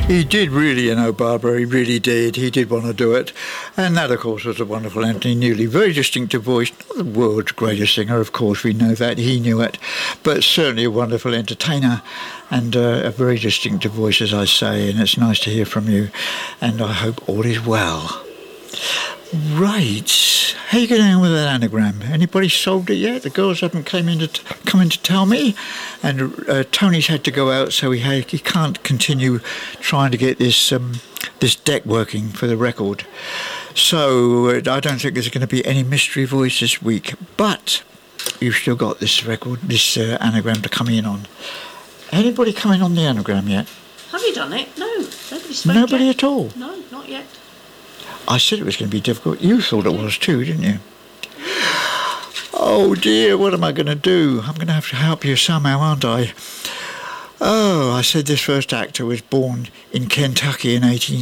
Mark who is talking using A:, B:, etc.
A: He did really, Barbara, he really did. He did want to do it. And that, of course, was the wonderful Anthony Newley. Very distinctive voice. Not the world's greatest singer, of course, we know that. He knew it. But certainly a wonderful entertainer and a very distinctive voice, as I say. And it's nice to hear from you. And I hope all is well. Right. How you getting on with that anagram? Anybody solved it yet? The girls haven't come in to tell me, and Tony's had to go out, so he can't continue trying to get this deck working for the record. So I don't think there's going to be any mystery voice this week. But you've still got this record, this anagram to come in on. Anybody coming on the anagram yet?
B: Have you done it? No, nobody spoke
A: Nobody
B: yet.
A: at all.
B: No, not yet.
A: I said it was going to be difficult. You thought it was too, didn't you? Oh dear, what am I going to do? I'm going to have to help you somehow, aren't I? Oh, I said this first actor was born in Kentucky in